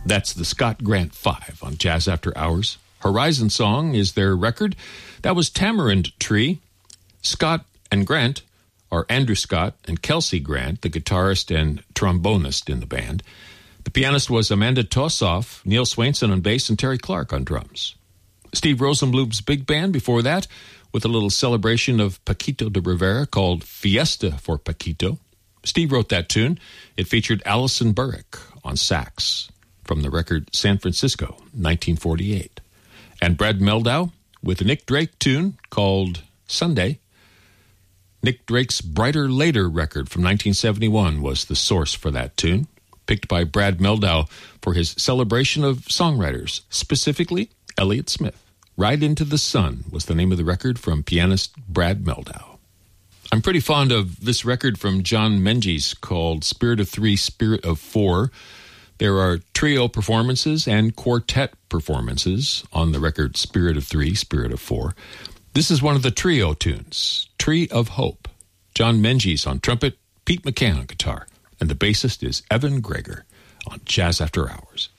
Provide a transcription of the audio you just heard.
That's the Scott Grant 5 on Jazz After Hours. Horizon Song is their record. That was Tamarind Tree. Scott and Grant are Andrew Scott and Kelsey Grant, the guitarist and trombonist in the band. The pianist was Amanda Tossoff, Neil Swainson on bass, and Terry Clark on drums. Steve Rosenblum's big band before that, with a little celebration of Paquito de Rivera called Fiesta for Paquito. Steve wrote that tune. It featured Allison Burrick on sax from the record San Francisco, 1948. And Brad Meldau with a Nick Drake tune called Sunday. Nick Drake's Brighter Later record from 1971 was the source for that tune, picked by Brad Meldau for his celebration of songwriters, specifically Elliott Smith. Ride Into the Sun was the name of the record from pianist Brad Meldau. I'm pretty fond of this record from John Menzies called Spirit of Three, Spirit of Four. There are trio performances and quartet performances on the record Spirit of Three, Spirit of Four. This is one of the trio tunes, Tree of Hope. John Menzies on trumpet, Pete McCann on guitar, and the bassist is Evan Greger on Jazz After Hours.